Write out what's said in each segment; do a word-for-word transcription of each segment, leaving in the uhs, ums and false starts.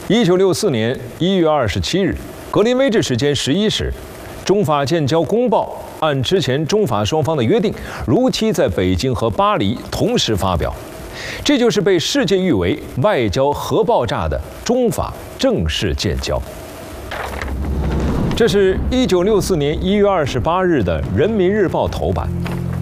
一九六四年一月二十七日，格林威治时间十一时，中法建交公报按之前中法双方的约定，如期在北京和巴黎同时发表。这就是被世界誉为外交核爆炸的中法正式建交。这是一九六四年一月二十八日的《人民日报》头版。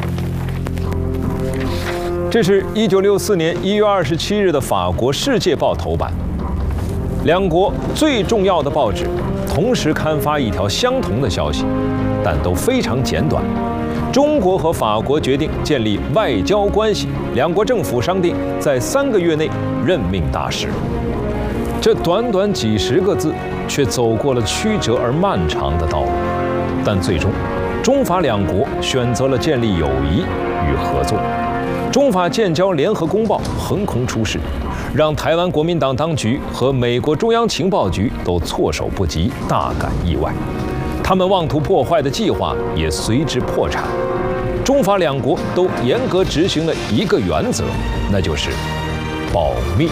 这是一九六四年一月二十七日的法国《世界报》头版。两国最重要的报纸同时刊发一条相同的消息，但都非常简短。中国和法国决定建立外交关系，两国政府商定在三个月内任命大使。这短短几十个字，却走过了曲折而漫长的道路。但最终，中法两国选择了建立友谊与合作。中法建交联合公报横空出世，让台湾国民党当局和美国中央情报局都措手不及，大感意外。他们妄图破坏的计划也随之破产。中法两国都严格执行了一个原则，那就是保密。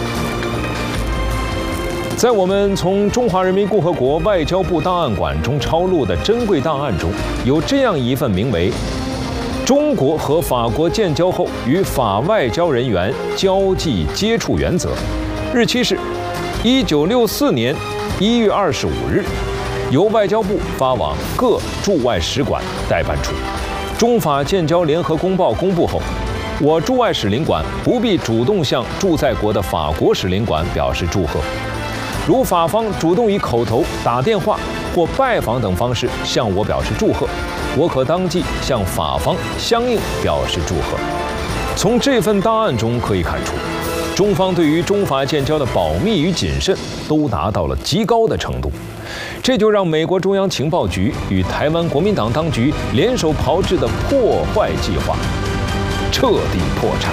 在我们从中华人民共和国外交部档案馆中抄录的珍贵档案中，有这样一份名为《中国和法国建交后与法外交人员交际接触原则》，日期是一九六四年一月二十五日，由外交部发往各驻外使馆代办处。中法建交联合公报公布后，我驻外使领馆不必主动向驻在国的法国使领馆表示祝贺，如法方主动以口头、打电话或拜访等方式向我表示祝贺，我可当即向法方相应表示祝贺。从这份档案中可以看出，中方对于中法建交的保密与谨慎都达到了极高的程度，这就让美国中央情报局与台湾国民党当局联手炮制的破坏计划彻底破产。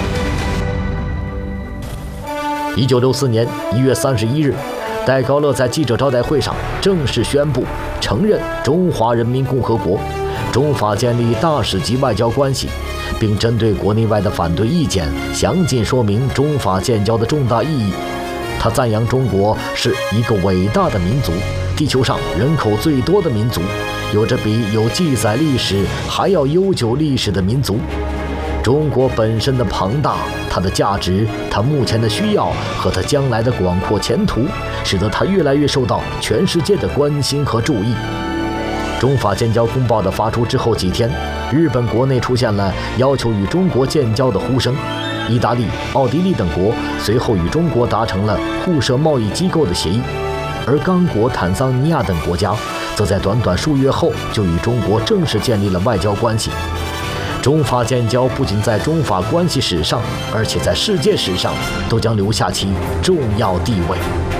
一九六四年一月三十一日，戴高乐在记者招待会上正式宣布承认中华人民共和国中法建立大使级外交关系，并针对国内外的反对意见详尽说明中法建交的重大意义。他赞扬中国是一个伟大的民族，地球上人口最多的民族，有着比有记载历史还要悠久历史的民族。中国本身的庞大，它的价值，它目前的需要和它将来的广阔前途，使得它越来越受到全世界的关心和注意。中法建交公报的发出之后几天，日本国内出现了要求与中国建交的呼声，意大利、奥地利等国随后与中国达成了互设贸易机构的协议，而刚果、坦桑尼亚等国家则在短短数月后就与中国正式建立了外交关系。中法建交不仅在中法关系史上，而且在世界史上都将留下其重要地位。